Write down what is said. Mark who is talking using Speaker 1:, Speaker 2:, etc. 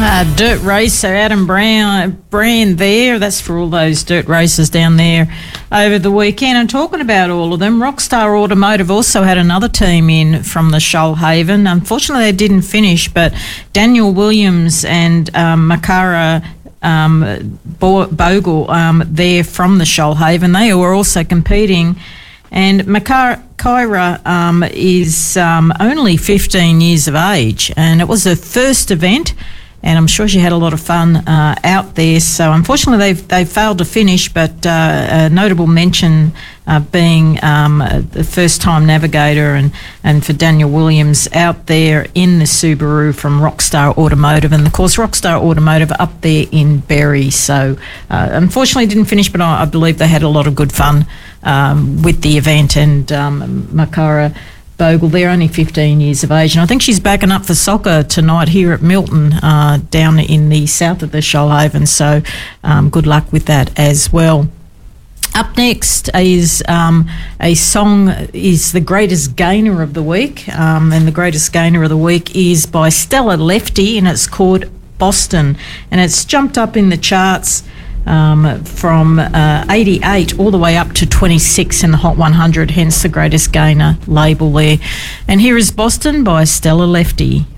Speaker 1: Dirt racer Adam Brand there. That's for all those dirt racers down there over the weekend. And talking about all of them, Rockstar Automotive also had another team in from the Shoalhaven. Unfortunately, they didn't finish, but Daniel Williams and Makara Bogle, they're from the Shoalhaven. They were also competing. And Kyra is only 15 years of age, and it was her first event. And I'm sure she had a lot of fun out there. So unfortunately, they failed to finish, but a notable mention being the first-time navigator and for Daniel Williams out there in the Subaru from Rockstar Automotive. And, of course, Rockstar Automotive up there in Berry. So unfortunately didn't finish, but I believe they had a lot of good fun with the event. And Makara Bogle, they're only 15 years of age, and I think she's backing up for soccer tonight here at Milton, down in the south of the Shoalhaven, so good luck with that as well. Up next is a song is the greatest gainer of the week, and the greatest gainer of the week is by Stella Lefty, and it's called Boston, and it's jumped up in the charts from 88 all the way up to 26 in the Hot 100, hence the greatest gainer label there. And here is Boston by Stella Lefty.